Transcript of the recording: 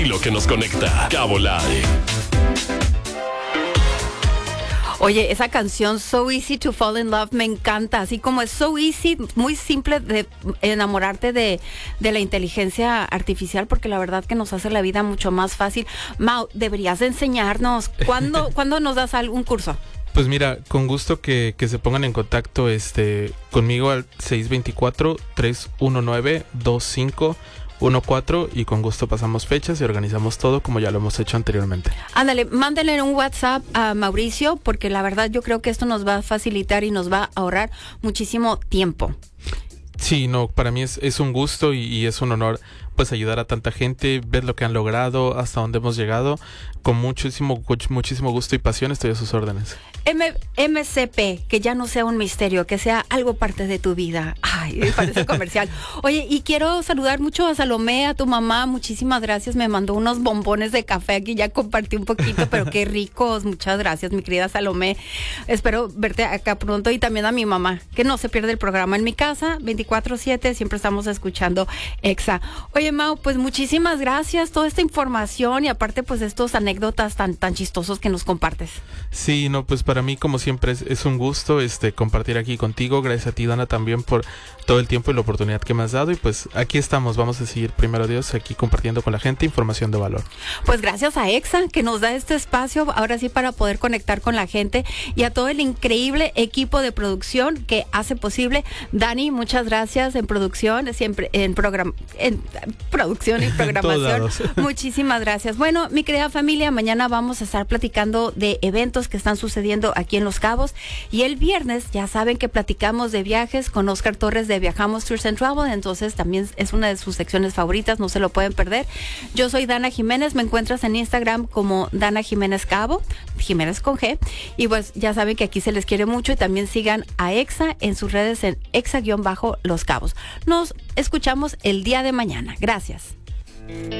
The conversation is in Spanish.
Y lo que nos conecta. Cabo Live. Oye, esa canción So Easy to Fall in Love me encanta, así como es so easy, muy simple de enamorarte de la inteligencia artificial, porque la verdad que nos hace la vida mucho más fácil. Mau, deberías enseñarnos, ¿cuándo nos das algún curso? Pues mira, con gusto que se pongan en contacto conmigo al 624-319-2514 y con gusto pasamos fechas y organizamos todo como ya lo hemos hecho anteriormente. Ándale, mándenle un WhatsApp a Mauricio, porque la verdad yo creo que esto nos va a facilitar y nos va a ahorrar muchísimo tiempo. Sí, no, para mí es un gusto y es un honor pues ayudar a tanta gente, ver lo que han logrado, hasta dónde hemos llegado. Con muchísimo gusto y pasión estoy a sus órdenes. MCP, que ya no sea un misterio, que sea algo parte de tu vida. Ay, me parece comercial. Oye, y quiero saludar mucho a Salomé, a tu mamá. Muchísimas gracias. Me mandó unos bombones de café aquí, ya compartí un poquito, pero qué ricos. Muchas gracias, mi querida Salomé. Espero verte acá pronto. Y también a mi mamá, que no se pierde el programa en mi casa, 24/7, siempre estamos escuchando Exa. Oye, Mau, pues muchísimas gracias. Toda esta información y aparte, pues estos anécdotas tan chistosos que nos compartes. Sí, no, pues para mí como siempre es un gusto compartir aquí contigo. Gracias a ti, Dana, también por todo el tiempo y la oportunidad que me has dado, y pues aquí estamos, vamos a seguir, primero Dios, aquí compartiendo con la gente información de valor. Pues gracias a Exa, que nos da este espacio ahora sí para poder conectar con la gente, y a todo el increíble equipo de producción que hace posible. Dani, muchas gracias en producción, siempre en producción y programación. Muchísimas gracias. Bueno, mi querida familia, mañana vamos a estar platicando de eventos que están sucediendo aquí en Los Cabos, y el viernes ya saben que platicamos de viajes con Oscar Torres de Viajamos Tours and Travel, entonces también es una de sus secciones favoritas, no se lo pueden perder. Yo soy Dana Jiménez, me encuentras en Instagram como Dana Jiménez Cabo, Jiménez con G, y pues ya saben que aquí se les quiere mucho, y también sigan a Exa en sus redes en Exa-Los Cabos. Nos escuchamos el día de mañana. Gracias.